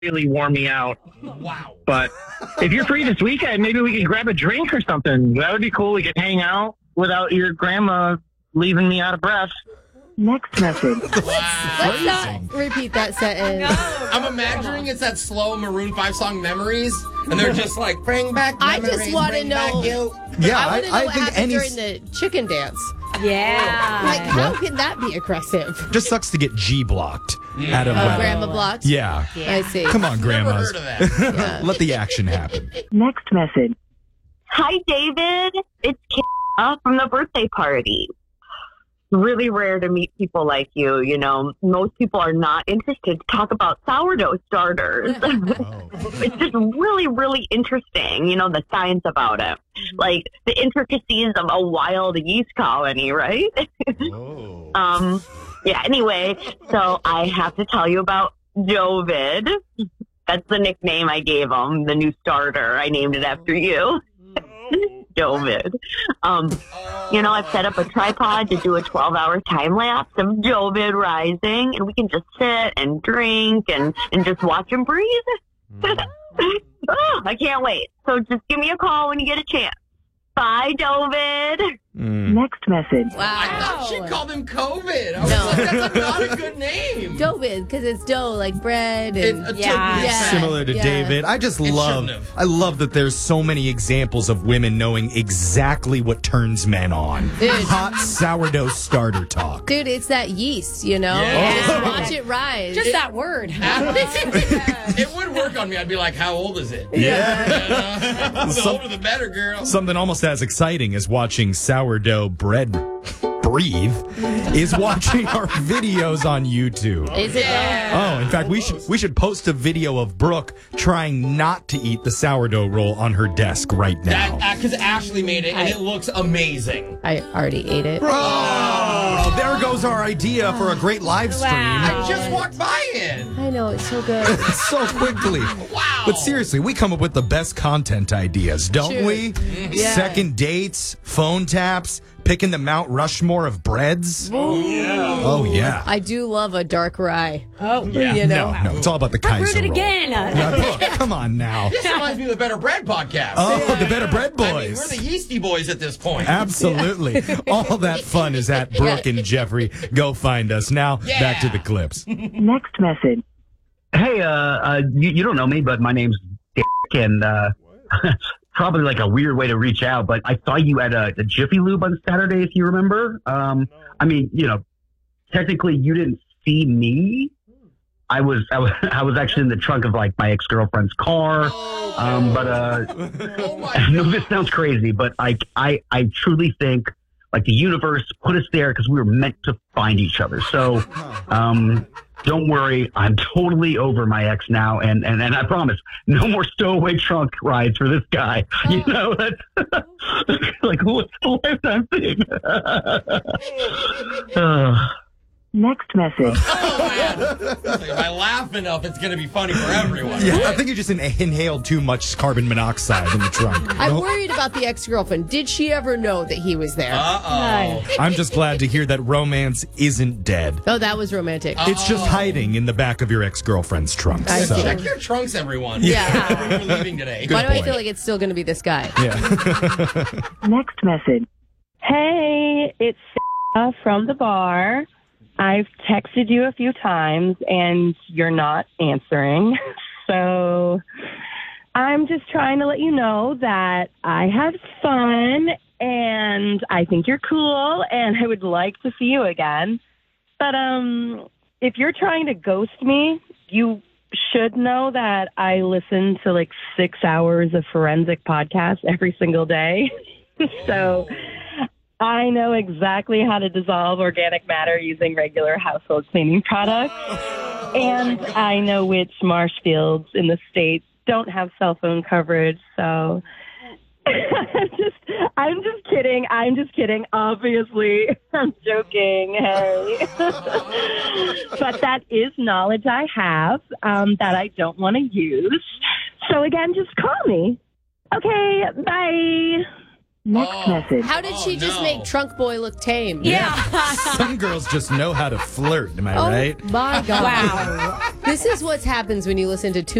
really wore me out. Wow. But if you're free this weekend, maybe we could grab a drink or something. That would be cool. We could hang out without your grandma leaving me out of breath. Next message. Let's not repeat that sentence. I'm imagining it's that slow Maroon 5 song Memories, and they're just like, bring back memories, I just want to know. Yeah, I want to know I what think happened any during the chicken dance. Yeah. Like, how can that be aggressive? just sucks to get G blocked out of Grandma blocked? Yeah. I see. Come on, Never grandmas. heard of that. Yeah. Let the action happen. Next message. Hi, David. It's Kara from the birthday party. Really rare to meet people like you. You know, most people are not interested to talk about sourdough starters. It's just really, really interesting, you know, the science about it. Like the intricacies of a wild yeast colony, right? Yeah, anyway, so I have to tell you about Jovid. That's the nickname I gave him, the new starter. I named it after you. Jovid. You know, I've set up a tripod to do a 12-hour time lapse of Jovid rising, and we can just sit and drink and just watch him breathe. I can't wait. So just give me a call when you get a chance. Bye, Jovid. Next message. Wow. I thought she called him COVID. I was No. like, that's not a good name. Dovid, because it's dough, like bread. And Similar to Yeah. David. I just It love shouldn't have. I love that there's so many examples of women knowing exactly what turns men on. Dude. Hot sourdough starter talk. Dude, it's that yeast, you know? Yeah. Just watch it rise. Just that word. It would work on me. I'd be like, how old is it? Yeah. The older the better, girl. Something almost as exciting as watching sourdough bread breathe is watching our videos on YouTube. Is it? Oh, in fact, we should post a video of Brooke trying not to eat the sourdough roll on her desk right now. Because Ashley made it, and it looks amazing. I already ate it. Oh, there goes our idea for a great live stream. I just walked by it. I know, it's so good. So quickly. Wow. But seriously, we come up with the best content ideas, don't True. we? Yeah. Second dates, phone taps, picking the Mount Rushmore of breads. Oh, yeah. I do love a dark rye. Oh, Yeah. You know? No, it's all about the Kaiser Rude it roll. again. Now, Brooke, come on now. This reminds me of the Better Bread podcast. Oh, the Better Bread I mean, Boys. we're the Yeasty Boys at this point. Absolutely. All that fun is at Brooke and Jeffrey. Go find us. Now, back to the clips. Next message. Hey, you don't know me, but my name's Dick, and probably like a weird way to reach out, but I saw you at a Jiffy Lube on Saturday, if you remember. I mean, you know, technically you didn't see me. I was actually in the trunk of like my ex-girlfriend's car. Oh my I know this sounds crazy, but I truly think like the universe put us there because we were meant to find each other. So, don't worry, I'm totally over my ex now, and I promise, no more stowaway trunk rides for this guy. You know, that's like what's the lifetime thing? Next message. If I laugh enough, it's going to be funny for everyone. Yeah, I think you just inhaled too much carbon monoxide in the trunk. I'm worried about the ex-girlfriend. Did she ever know that he was there? Uh-oh. I'm just glad to hear that romance isn't dead. Oh, that was romantic. It's just hiding in the back of your ex-girlfriend's trunk. I So. see. Check your trunks, everyone. Yeah. We're leaving today. Why do I point. feel like it's still going to be this guy? Yeah. Next message. Hey, it's Sarah from the bar. I've texted you a few times and you're not answering. So I'm just trying to let you know that I had fun and I think you're cool and I would like to see you again. But if you're trying to ghost me, you should know that I listen to like 6 hours of forensic podcasts every single day. So I know exactly how to dissolve organic matter using regular household cleaning products. And I know which marsh fields in the state don't have cell phone coverage. So I'm just kidding. Obviously, I'm joking. Hey. But that is knowledge I have that I don't want to use. So again, just call me. Okay, bye. Next message. How did she just no. make Trunk Boy look tame? Yeah. Some girls just know how to flirt. Am I right? My God. Wow. This is what happens when you listen to two